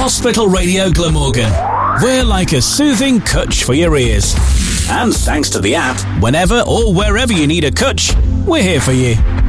Hospital Radio Glamorgan. We're like a soothing cutch for your ears. And thanks to the app, whenever or wherever you need a cutch, we're here for you.